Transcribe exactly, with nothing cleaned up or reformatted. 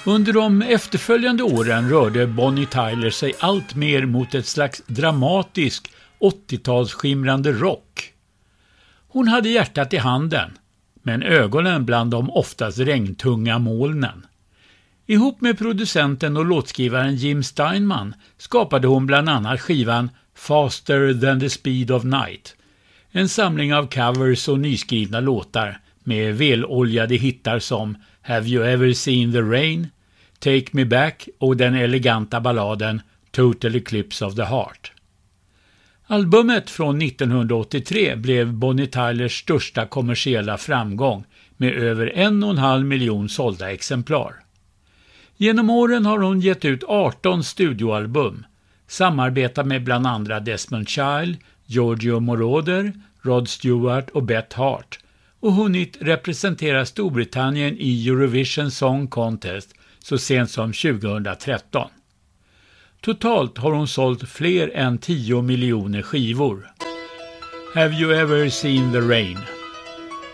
Under de efterföljande åren rörde Bonnie Tyler sig allt mer mot ett slags dramatisk åttiotalsskimrande rock. Hon hade hjärtat i handen, men ögonen bland de oftast regntunga molnen. Ihop med producenten och låtskrivaren Jim Steinman skapade hon bland annat skivan Faster than the speed of night, en samling av covers och nyskrivna låtar med väloljade hittar som Have you ever seen the rain, Take me back och den eleganta balladen Total Eclipse of the Heart. Albumet från nittonhundraåttiotre blev Bonnie Tylers största kommersiella framgång med över en och en halv miljon sålda exemplar. Genom åren har hon gett ut arton studioalbum, samarbetat med bland andra Desmond Child, Giorgio Moroder, Rod Stewart och Beth Hart och hunnit representera Storbritannien i Eurovision Song Contest så sent som tjugohundratretton. Totalt har hon sålt fler än tio miljoner skivor. Have you ever seen the rain?